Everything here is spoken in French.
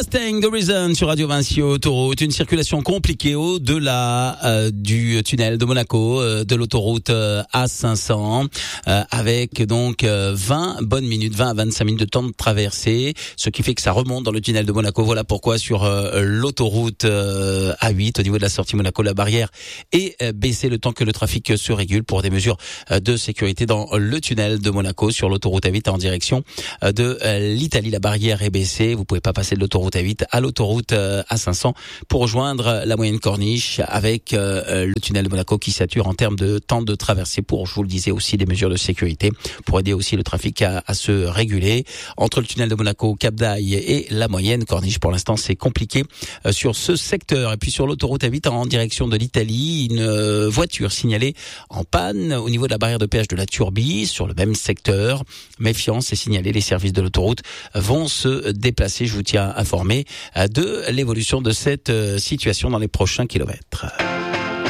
Mustang, The Reason sur Radio Vinci Autoroute. Une circulation compliquée au-delà du tunnel de Monaco, de l'autoroute A500, avec donc 20 bonnes minutes, 20 à 25 minutes de temps de traversée, ce qui fait que ça remonte dans le tunnel de Monaco. Voilà pourquoi sur l'autoroute A8, au niveau de la sortie Monaco, la barrière est baissée le temps que le trafic se régule pour des mesures de sécurité dans le tunnel de Monaco. Sur l'autoroute A8 en direction de l'Italie, la barrière est baissée. Vous pouvez pas passer de l'autoroute A8 à l'autoroute A500 pour rejoindre la moyenne corniche, avec le tunnel de Monaco qui sature en termes de temps de traversée pour, je vous le disais, aussi des mesures de sécurité pour aider aussi le trafic à se réguler. Entre le tunnel de Monaco, Cap d'Aille et la moyenne corniche, pour l'instant c'est compliqué sur ce secteur. Et puis sur l'autoroute A8 en direction de l'Italie, une voiture signalée en panne au niveau de la barrière de péage de la Turbie sur le même secteur. Méfiance est signalée, les services de l'autoroute vont se déplacer. Je vous tiens informé de l'évolution de cette situation dans les prochains kilomètres.